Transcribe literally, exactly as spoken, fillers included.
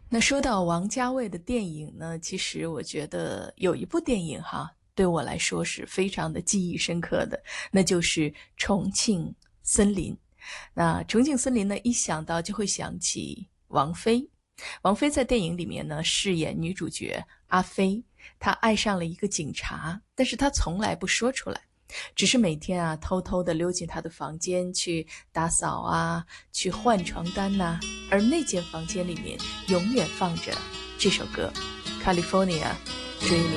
那说到王家卫的电影呢，其实我觉得有一部电影哈，对我来说是非常的记忆深刻的，那就是《重庆森林》。那《重庆森林》呢，一想到就会想起王菲。王菲在电影里面呢，饰演女主角阿飞，她爱上了一个警察，但是她从来不说出来，只是每天啊偷偷地溜进他的房间去打扫啊，去换床单呐、啊而那间房间里面永远放着这首歌《California Dreaming》。